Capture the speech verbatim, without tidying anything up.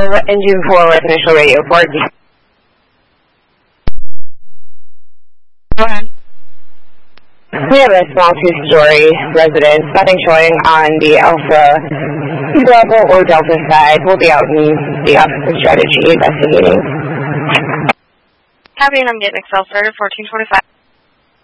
engine four with initial radio report. Go ahead. We have a small two-story residence, nothing showing on the Alpha, Bravo, or Delta side. We'll be out in the office of strategy investigating. Copy, and I'm getting Excel started, fourteen twenty-five.